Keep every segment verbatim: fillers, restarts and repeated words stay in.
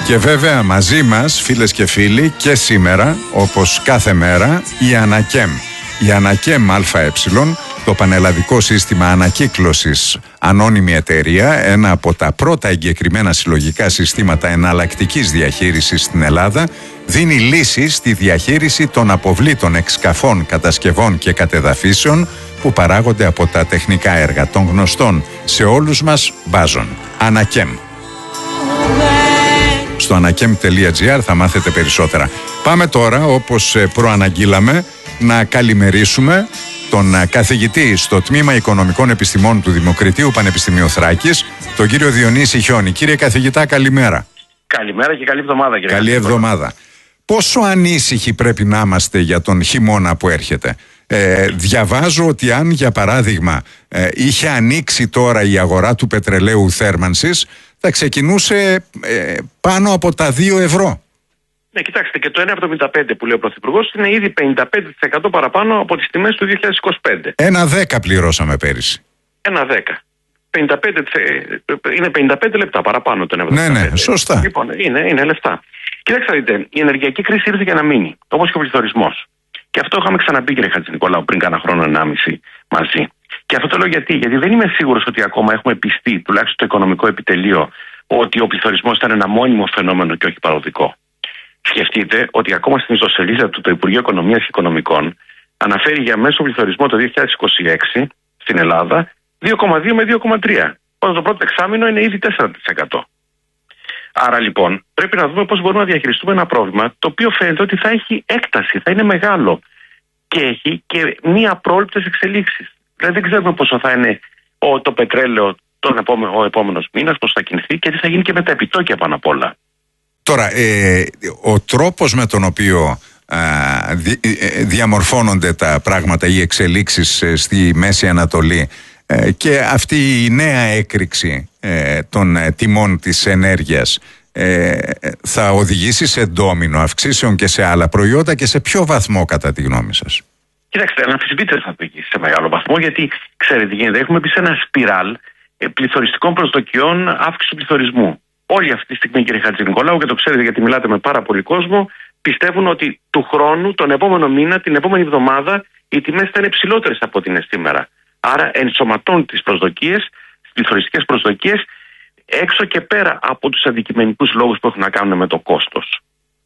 Και βέβαια μαζί μας, φίλες και φίλοι, και σήμερα, όπως κάθε μέρα, η Ανακέμ. Η Ανακέμ ΑΕ, το πανελλαδικό σύστημα ανακύκλωσης, ανώνυμη εταιρεία, ένα από τα πρώτα εγκεκριμένα συλλογικά συστήματα εναλλακτικής διαχείρισης στην Ελλάδα, δίνει λύσεις στη διαχείριση των αποβλήτων εξκαφών, κατασκευών και κατεδαφίσεων που παράγονται από τα τεχνικά έργα των γνωστών σε όλους μας μπάζων. Ανακέμ. Στο ανακέμ τελεία τζι άρ θα μάθετε περισσότερα. Πάμε τώρα, όπως προαναγγείλαμε, να καλημερίσουμε τον καθηγητή στο Τμήμα Οικονομικών Επιστημών του Δημοκριτείου Πανεπιστημίου Θράκης, τον κύριο Διονύση Χιόνη. Κύριε καθηγητά, καλημέρα. Καλημέρα και καλή εβδομάδα, κύριε. Καλή εβδομάδα. Πόσο ανήσυχοι πρέπει να είμαστε για τον χειμώνα που έρχεται? Ε, διαβάζω ότι αν, για παράδειγμα, ε, είχε ανοίξει τώρα η αγορά του πετρελαίου θέρμανσης, θα ξεκινούσε ε, πάνω από τα δύο ευρώ. Ναι, κοιτάξτε, και το ένα κόμμα εβδομήντα πέντε που λέει ο Πρωθυπουργός είναι ήδη πενήντα πέντε τοις εκατό παραπάνω από τις τιμές του δύο χιλιάδες είκοσι πέντε. Ένα δέκα πληρώσαμε πέρυσι. Ένα δέκα. πενήντα πέντε, είναι πενήντα πέντε λεπτά παραπάνω το ένα κόμμα εβδομήντα πέντε. Ναι, ναι, σωστά. Λοιπόν, είναι, είναι λεφτά. Κοιτάξτε, δείτε, η ενεργειακή κρίση ήρθε για να μείνει, όπως και ο πληθωρισμός. Και αυτό είχαμε ξαναπεί, κύριε Χατζηνικολάου, πριν κάνα χρόνο, ενάμιση μαζί. Και αυτό το λέω γιατί, γιατί δεν είμαι σίγουρος ότι ακόμα έχουμε πιστεί, τουλάχιστον το οικονομικό επιτελείο, ότι ο πληθωρισμός ήταν ένα μόνιμο φαινόμενο και όχι παροδικό. Σκεφτείτε ότι ακόμα στην ιστοσελίδα του το Υπουργείο Οικονομίας και Οικονομικών αναφέρει για μέσο πληθωρισμό το δύο χιλιάδες είκοσι έξι στην Ελλάδα δύο κόμμα δύο με δύο κόμμα τρία. Όταν το πρώτο εξάμηνο είναι ήδη τέσσερα τοις εκατό. Άρα λοιπόν πρέπει να δούμε πώς μπορούμε να διαχειριστούμε ένα πρόβλημα το οποίο φαίνεται ότι θα έχει έκταση, θα είναι μεγάλο και έχει και μη απρόληπτες εξελίξεις. Δηλαδή δεν ξέρουμε πόσο θα είναι ο, το πετρέλαιο τον επόμενο, ο επόμενος μήνας, πώς θα κινηθεί και τι θα γίνει και με τα επιτόκια πάνω απ' όλα. Τώρα, ε, ο τρόπος με τον οποίο α, δι, ε, διαμορφώνονται τα πράγματα, οι εξελίξεις ε, στη Μέση Ανατολή ε, και αυτή η νέα έκρηξη ε, των ε, τιμών της ενέργειας ε, θα οδηγήσει σε ντόμινο αυξήσεων και σε άλλα προϊόντα και σε ποιο βαθμό κατά τη γνώμη σας? Κοιτάξτε, αναμφισβήτητα θα οδηγήσει σε μεγάλο βαθμό, γιατί ξέρετε τι γίνεται. Έχουμε μπει σε ένα σπιράλ ε, πληθωριστικών προσδοκιών αύξηση του πληθωρισμού. Όλοι αυτή τη στιγμή, κύριε Χατζηνικολάου, και το ξέρετε γιατί μιλάτε με πάρα πολύ κόσμο, πιστεύουν ότι του χρόνου, τον επόμενο μήνα, την επόμενη εβδομάδα, οι τιμές θα είναι υψηλότερες από ό,τι είναι σήμερα. Άρα ενσωματώνουν τις προσδοκίες, τις πληθωριστικές προσδοκίες, έξω και πέρα από τους αντικειμενικούς λόγους που έχουν να κάνουν με το κόστος.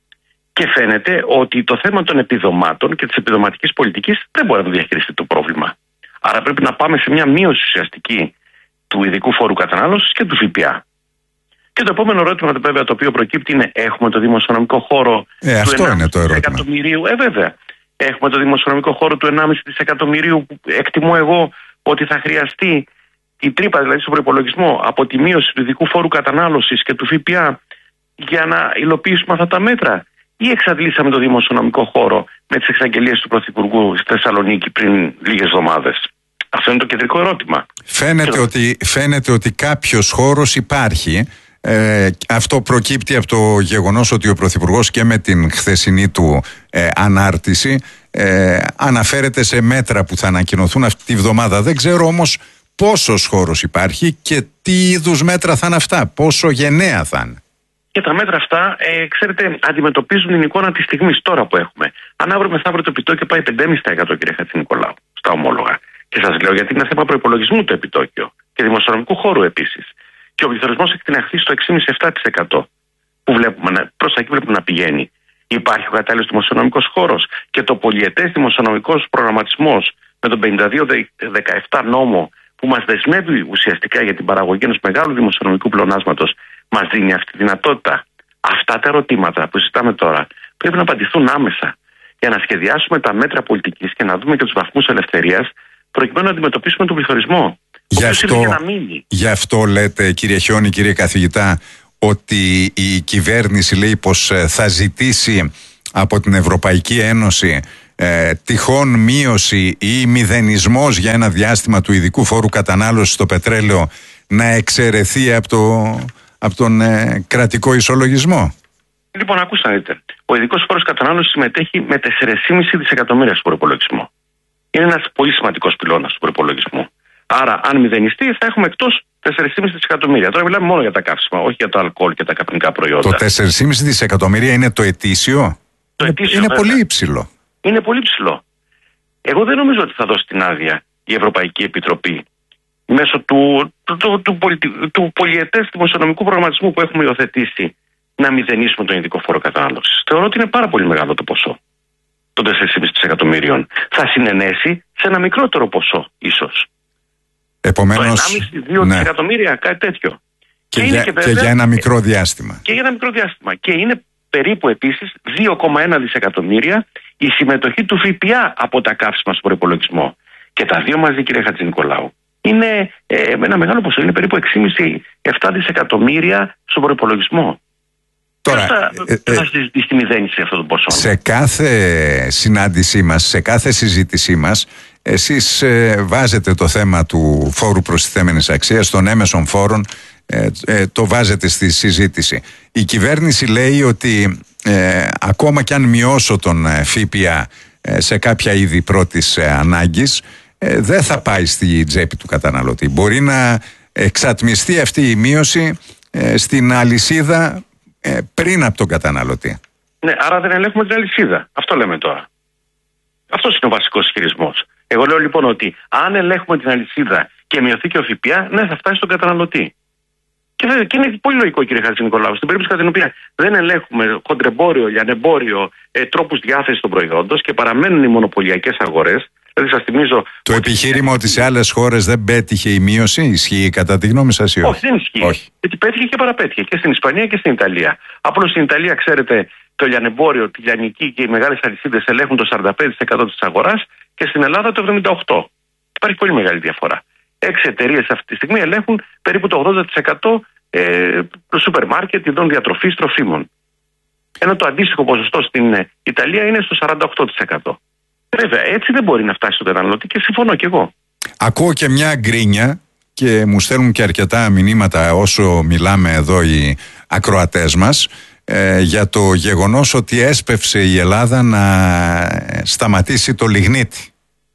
Και φαίνεται ότι το θέμα των επιδομάτων και της επιδοματικής πολιτικής δεν μπορεί να το διαχειριστεί το πρόβλημα. Άρα πρέπει να πάμε σε μια μείωση ουσιαστική του ειδικού φόρου κατανάλωσης και του ΦΠΑ. Και το επόμενο ερώτημα, βέβαια, το οποίο προκύπτει είναι: έχουμε το δημοσιονομικό χώρο ε, του αυτό είναι το ερώτημα. Εκατομμυρίου? Ε, βέβαια. Έχουμε το δημοσιονομικό χώρο του ενάμιση δισεκατομμυρίου που εκτιμώ εγώ ότι θα χρειαστεί η τρύπα, δηλαδή στον προϋπολογισμό, από τη μείωση του ειδικού φόρου κατανάλωσης και του ΦΠΑ για να υλοποιήσουμε αυτά τα μέτρα? Ή εξαντλήσαμε το δημοσιονομικό χώρο με τις εξαγγελίες του Πρωθυπουργού στη Θεσσαλονίκη πριν λίγες εβδομάδες? Αυτό είναι το κεντρικό ερώτημα. Φαίνεται, και... ότι, φαίνεται ότι κάποιος χώρος υπάρχει. Ε, αυτό προκύπτει από το γεγονός ότι ο Πρωθυπουργός και με την χθεσινή του ε, ανάρτηση ε, αναφέρεται σε μέτρα που θα ανακοινωθούν αυτή τη βδομάδα. Δεν ξέρω όμως πόσος χώρος υπάρχει και τι είδους μέτρα θα είναι αυτά, πόσο γενναία θα είναι. Και τα μέτρα αυτά, ε, ξέρετε, αντιμετωπίζουν την εικόνα της στιγμής τώρα που έχουμε. Αν αύριο μεθαύριο το επιτόκιο πάει πέντε κόμμα πέντε τοις εκατό, κύριε Χατζηνικολάου, στα ομόλογα. Και σας λέω γιατί είναι θέμα προϋπολογισμού το επιτόκιο και δημοσιονομικού χώρου επίσης. Και ο πληθωρισμός έχει εκτιναχθεί στο έξι κόμμα πέντε με επτά τοις εκατό. Που βλέπουμε, προς τα εκεί βλέπουμε να πηγαίνει. Υπάρχει ο κατάλληλος δημοσιονομικός χώρος και το πολυετές δημοσιονομικός προγραμματισμός με τον πενήντα δύο δεκαεπτά νόμο που μας δεσμεύει ουσιαστικά για την παραγωγή ενός μεγάλου δημοσιονομικού πλεονάσματος, μας δίνει αυτή τη δυνατότητα? Αυτά τα ερωτήματα που συζητάμε τώρα πρέπει να απαντηθούν άμεσα για να σχεδιάσουμε τα μέτρα πολιτικής και να δούμε και τους βαθμούς ελευθερίας προκειμένου να αντιμετωπίσουμε τον πληθωρισμό. Γι' αυτό, γι' αυτό λέτε, κύριε Χιόνη, κύριε καθηγητά, ότι η κυβέρνηση λέει πως θα ζητήσει από την Ευρωπαϊκή Ένωση ε, τυχόν μείωση ή μηδενισμός για ένα διάστημα του ειδικού φόρου κατανάλωσης στο πετρέλαιο να εξαιρεθεί από, το, από τον ε, κρατικό ισολογισμό? Λοιπόν, ακούστε να δείτε. Ο ειδικός φόρος κατανάλωσης συμμετέχει με τέσσερα κόμμα πέντε δισεκατομμύρια στον προϋπολογισμό. Είναι ένας πολύ σημαντικός πυλώνας του προϋπολογισμού. Άρα, αν μηδενιστεί, θα έχουμε εκτός τέσσερα κόμμα πέντε δισεκατομμύρια. Τώρα μιλάμε μόνο για τα καύσιμα, όχι για το αλκοόλ και τα καπνικά προϊόντα. Το τέσσερα κόμμα πέντε δισεκατομμύρια είναι το ετήσιο. Το ετήσιο είναι βέβαια. Πολύ υψηλό. Είναι πολύ ψηλό. Εγώ δεν νομίζω ότι θα δώσει την άδεια η Ευρωπαϊκή Επιτροπή μέσω του, του, του, του, του, του πολυετές δημοσιονομικού προγραμματισμού που έχουμε υιοθετήσει να μηδενίσουμε τον ειδικό φόρο κατανάλωσης. Θεωρώ ότι είναι πάρα πολύ μεγάλο το ποσό των τέσσερα κόμμα πέντε δισεκατομμυρίων. Θα συνενέσει σε ένα μικρότερο ποσό ίσως. Επομένως, το ένα κόμμα πέντε με δύο ναι. δισεκατομμύρια, κάτι τέτοιο. Και, και, για, είναι και, και για ένα μικρό διάστημα. Και για ένα μικρό διάστημα. Και είναι περίπου επίσης δύο κόμμα ένα δισεκατομμύρια η συμμετοχή του ΦΠΑ από τα καύσιμα στον προϋπολογισμό. Και τα δύο μαζί, κύριε Χατζηνικολάου, είναι ε, ένα μεγάλο ποσό. Είναι περίπου έξι κόμμα πέντε με επτά δισεκατομμύρια στον προϋπολογισμό. Τώρα, θα, ε, ε, θα συζητήσει τη μηδένιση αυτών των ποσών. Σε κάθε συνάντησή μας, σε κάθε συζήτησή μας, εσείς ε, βάζετε το θέμα του φόρου προστιθέμενης αξίας, των έμεσων φόρων, ε, ε, το βάζετε στη συζήτηση. Η κυβέρνηση λέει ότι ε, ακόμα κι αν μειώσω τον ε, ΦΠΑ ε, σε κάποια είδη πρώτης ε, ανάγκης, ε, δεν θα πάει στη τσέπη του καταναλωτή. Μπορεί να εξατμιστεί αυτή η μείωση ε, στην αλυσίδα ε, πριν από τον καταναλωτή. Ναι, άρα δεν ελέγχουμε την αλυσίδα. Αυτό λέμε τώρα. Αυτό είναι ο βασικός ισχυρισμός. Εγώ λέω λοιπόν ότι αν ελέγχουμε την αλυσίδα και μειωθεί και ο ΦΠΑ, ναι, θα φτάσει στον καταναλωτή. Και, δε, και είναι πολύ λογικό, κύριε Χατζηνικολάου, στην περίπτωση κατά την οποία δεν ελέγχουμε χοντρεμπόριο, λιανεμπόριο, ε, τρόπους διάθεσης των προϊόντων και παραμένουν οι μονοπωλιακές αγορές. Δηλαδή, σας θυμίζω. Το ότι επιχείρημα ότι σε άλλες χώρες δεν πέτυχε η μείωση, ισχύει κατά τη γνώμη σας ή όχι? Όχι, δεν ισχύει. Όχι. Γιατί πέτυχε και παραπέτυχε και στην Ισπανία και στην Ιταλία. Απλώς στην Ιταλία, ξέρετε, το λιανεμπόριο, τη λιανική και οι μεγάλες αλυσίδες ελέγχουν το σαράντα πέντε τοις εκατό της αγοράς και στην Ελλάδα το εβδομήντα οκτώ τοις εκατό. Υπάρχει πολύ μεγάλη διαφορά. Έξι εταιρείες αυτή τη στιγμή ελέγχουν περίπου το ογδόντα τοις εκατό ε, το σούπερ μάρκετ, ειδών διατροφής, τροφίμων. Ενώ το αντίστοιχο ποσοστό στην Ιταλία είναι στο σαράντα οκτώ τοις εκατό. Βέβαια, έτσι δεν μπορεί να φτάσει στον καταναλωτή και συμφωνώ κι εγώ. Ακούω και μια γκρίνια και μου στέλνουν και αρκετά μηνύματα όσο μιλάμε εδώ οι ακροατές μας ε, για το γεγονός ότι έσπευσε η Ελλάδα να σταματήσει το λιγνίτι.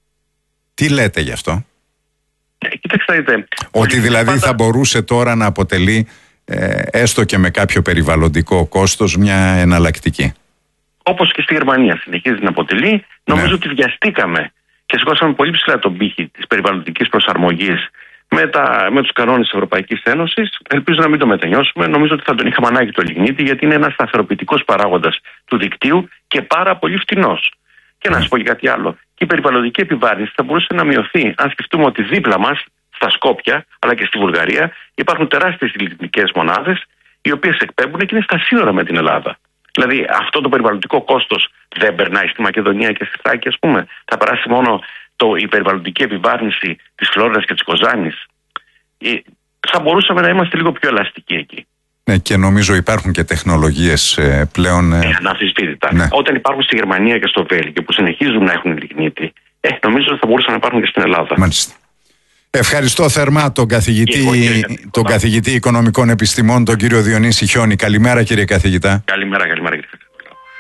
Τι λέτε γι' αυτό? Ε, κοιτάξτε, δείτε. Ότι δηλαδή πάντα θα μπορούσε τώρα να αποτελεί ε, έστω και με κάποιο περιβαλλοντικό κόστος μια εναλλακτική. Όπως και στη Γερμανία συνεχίζει να αποτελεί. Νομίζω ναι. ότι βιαστήκαμε και σηκώσαμε πολύ ψηλά τον πύχη της περιβαλλοντικής προσαρμογής με, τα, με τους κανόνες της Ευρωπαϊκής Ένωσης. Ελπίζω να μην το μετανιώσουμε. Νομίζω ότι θα τον είχαμε ανάγκη το λιγνίτη, γιατί είναι ένας σταθεροποιητικός παράγοντας του δικτύου και πάρα πολύ φτηνός. Και να σας πω και κάτι άλλο. Και η περιβαλλοντική επιβάρυνση θα μπορούσε να μειωθεί αν σκεφτούμε ότι δίπλα μας, στα Σκόπια αλλά και στη Βουλγαρία, υπάρχουν τεράστιες λιγνητικές μονάδες οι οποίες εκπέμπουν και είναι στα σύνορα με την Ελλάδα. Δηλαδή αυτό το περιβαλλοντικό κόστος δεν περνάει στη Μακεδονία και στη Θράκη, ας πούμε. Θα περάσει μόνο το, η περιβαλλοντική επιβάρυνση της Φλόριδας και της Κοζάνης. Ε, θα μπορούσαμε να είμαστε λίγο πιο ελαστικοί εκεί. Ναι, και νομίζω υπάρχουν και τεχνολογίες ε, πλέον. Ε, ε, αναμφισβήτητα. Ναι. Όταν υπάρχουν στη Γερμανία και στο Βέλγιο που συνεχίζουν να έχουν λιγνίτη, ε, νομίζω ότι θα μπορούσαν να υπάρχουν και στην Ελλάδα. Μάλιστα. Ευχαριστώ θερμά τον καθηγητή, εγώ, τον καθηγητή Οικονομικών Επιστημών, τον κύριο Διονύση Χιόνη. Καλημέρα, κύριε καθηγητά. Καλημέρα, καλημέρα, κύριε καθηγητά.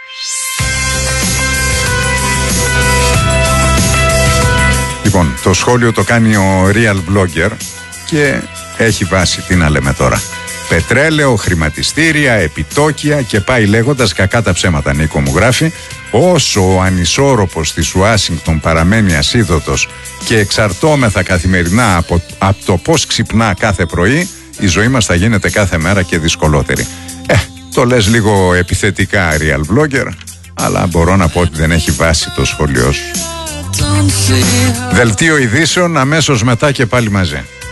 Λοιπόν, το σχόλιο το κάνει ο Real Blogger και έχει βάση, τι να λέμε τώρα. Πετρέλαιο, χρηματιστήρια, επιτόκια και πάει λέγοντας, κακά τα ψέματα, Νίκο μου γράφει. Όσο ο ανισόρροπος της Ουάσιγκτον παραμένει ασίδωτος και εξαρτώμεθα καθημερινά από, από το πώς ξυπνά κάθε πρωί, η ζωή μας θα γίνεται κάθε μέρα και δυσκολότερη. Ε, το λες λίγο επιθετικά, Real Blogger, αλλά μπορώ να πω ότι δεν έχει βάση το σχόλιο σου. Δελτίο ειδήσεων αμέσως μετά και πάλι μαζί.